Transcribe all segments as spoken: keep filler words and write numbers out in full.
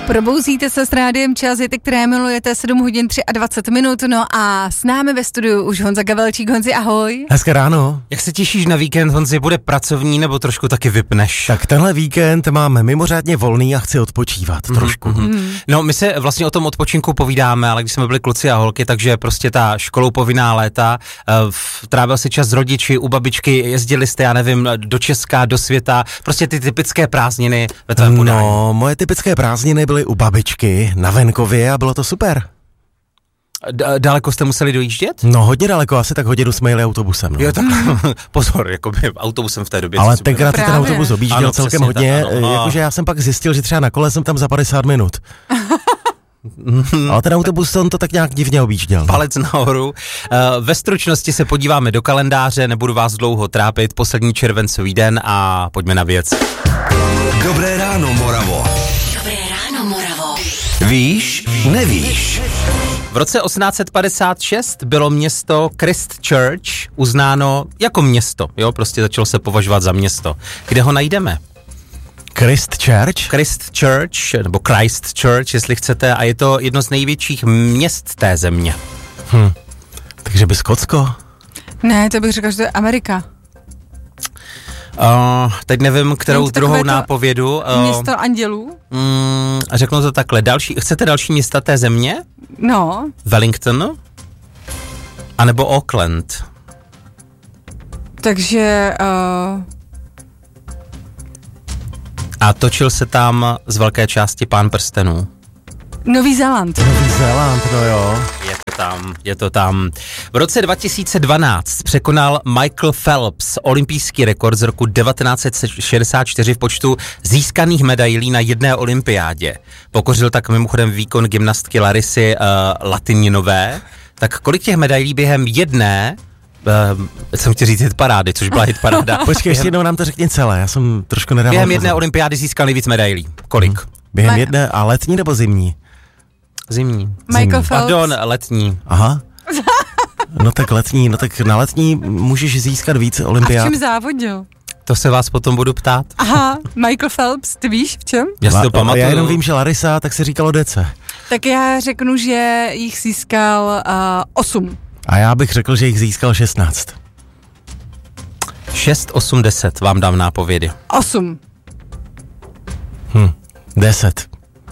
Probouzíte se s rádiem Čazy, které milujete, sedm hodin dvacet tři minut, no a s námi ve studiu už Honza Gavelčík. Honzi, ahoj. Hezké ráno. Jak se těšíš na víkend, Honzi, bude pracovní nebo trošku taky vypneš? Tak tenhle víkend máme mimořádně volný a chci odpočívat mm-hmm, trošku. Mm-hmm. No, my se vlastně o tom odpočinku povídáme, ale když jsme byli kluci a holky, takže prostě ta školou povinná léta, uh, trávil si čas s rodiči, u babičky, jezdili jste, já nevím, do Česka, do světa, prostě ty typické prázdniny ve tvém podání. No, moje typické prázdniny byly u babičky na venkově a bylo to super. D- daleko jste museli dojíždět? No hodně daleko, asi tak hodinu jsme jeli autobusem. No. Jo, tak pozor, jakoby autobusem v té době. Ale tenkrát ten autobus objížděl ano, celkem hodně, tak, jakože já jsem pak zjistil, že třeba na kole jsem tam za padesát minut. Ale ten autobus on to tak nějak divně objížděl. Palec nahoru. Uh, ve stručnosti se podíváme do kalendáře, nebudu vás dlouho trápit, poslední červencový den a pojďme na věc. Dobré ráno, Moravo. Dobré ráno, Moravo. Víš, nevíš. V roce osmnáct set padesát šest bylo město Christchurch uznáno jako město, jo, prostě začalo se považovat za město. Kde ho najdeme? Christchurch? Christchurch, nebo Christchurch, jestli chcete, a je to jedno z největších měst té země. Hm. Takže by Skotsko? Ne, to bych řekla, že to je Amerika. Uh, teď nevím, kterou druhou nápovědu. Uh, město andělů? Mm, řeknu to takhle. Další, chcete další města té země? No. Wellington? A nebo Auckland? Takže... Uh... A točil se tam z velké části Pán prstenů. Nový Zéland. Nový Zéland, no jo. Je to tam, je to tam. V roce dva tisíce dvanáct překonal Michael Phelps olympijský rekord z roku devatenáct set šedesát čtyři v počtu získaných medailí na jedné olympiádě. Pokořil tak mimochodem výkon gymnastky Larisy uh, Latininové. Tak kolik těch medailí během jedné Uh, jsem chtěl říct hitparády, což byla hitparáda. Počkej, ještě jednou nám to řekni celé, já jsem trošku nedával. Během jedné olympiády získal nejvíc medailí. Kolik? Hmm. Během Ma- jedné, a letní nebo zimní? Zimní. Michael Phelps. Pardon, letní. Aha. No tak letní, no tak na letní můžeš získat víc olympiád. A v čem závodil? To se vás potom budu ptát. Aha, Michael Phelps, ty víš v čem? Já si to pamatuju. Já jenom vím, že Larisa, tak se říkalo dece. Tak já řeknu, že jich získal uh, osm. A já bych řekl, že jich získal šestnáct. šest, osm, deset vám dám nápovědy. osm. Hm, deset.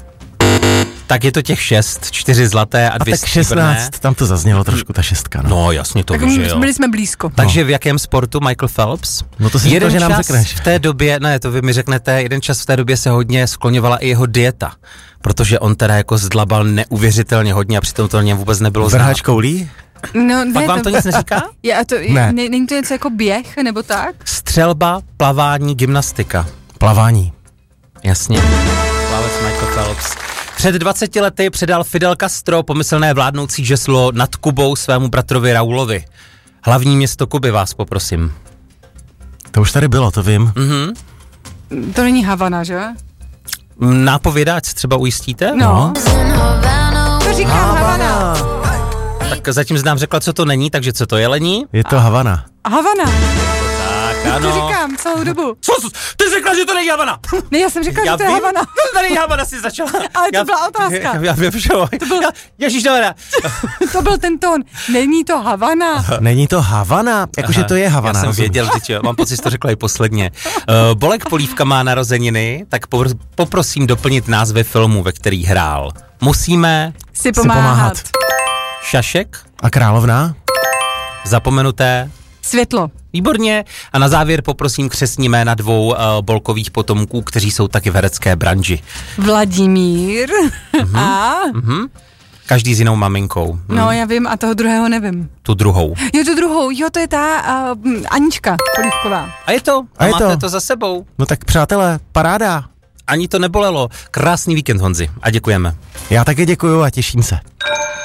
Tak je to těch šest, čtyři zlaté a dvě a tak šestnáct, tam to zaznělo trošku ta šestka. No, no jasně to tak víš, že jo. byli jsme blízko. Takže no. v jakém sportu Michael Phelps? No to si jeden říkal, že nám čas řekneš. v té době, ne, to vy mi řeknete, jeden čas v té době se hodně skloňovala i jeho dieta, protože on teda jako zdlabal neuvěřitelně hodně a přitom to něm vůbec nebylo znát. Vrhač koulí? No, ne, Pak vám to, to nic neříká? Já to, ne. ne. Není to něco jako běh, nebo tak? Střelba, plavání, gymnastika. Plavání. Jasně. Plavec Michael Phelps. Před dvaceti lety předal Fidel Castro pomyslné vládnoucí žeslo nad Kubou svému bratrovi Raulovi. Hlavní město Kuby vás poprosím. To už tady bylo, to vím. Mhm. To není Havana, že? Nápověda, ať se třeba ujistíte? No. To říká Havana. Havana. Tak zatím znám řekla, co to není, takže co to je, Lení? Je to Havana. Havana. Tak, ano. To říkám celou dobu. Co? Ty jsi řekla, že to není Havana. Ne, já jsem řekla, já že to je vím, Havana. To není Havana, jsi začala. Ale to já, byla otázka. Já, já vím, že jo. To byl... Ježíš, dobrá. To byl ten tón. Není to Havana. Není to Havana? Jakože to je Havana. Já jsem rozumíš? věděl, že mám pocit, že to řekla i posledně. Uh, Bolek Polívka má narozeniny, tak poprosím doplnit názvy filmu, ve který hrál. Musíme si pomáhat. Si pomáhat. Šašek. A královna? Zapomenuté. Světlo. Výborně. A na závěr poprosím křestní jména dvou uh, Bolkových potomků, kteří jsou taky v herecké branži. Vladimír mm-hmm. a... Mm-hmm. Každý s jinou maminkou. Hmm. No, já vím, a toho druhého nevím. Tu druhou. Jo, tu druhou, jo, to je ta uh, Anička Polívková. A je to. A, a je máte to. to za sebou. No tak přátelé, paráda. Ani to nebolelo. Krásný víkend, Honzi. A děkujeme. Já taky děkuju a těším se.